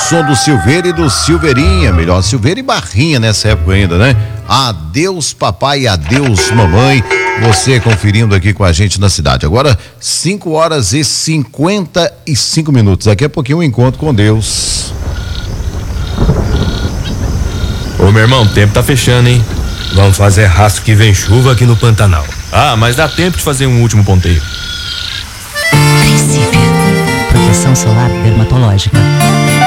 som do Silveira e do Silveirinha, melhor, Silveira e Barrinha nessa época ainda, né? Adeus papai, adeus mamãe, você conferindo aqui com a gente na cidade. Agora 5h55. Daqui a pouquinho um encontro com Deus. Ô meu irmão, o tempo tá fechando, hein? Vamos fazer rastro que vem chuva aqui no Pantanal. Ah, mas dá tempo de fazer um último ponteio. Princípio. Proteção solar dermatológica.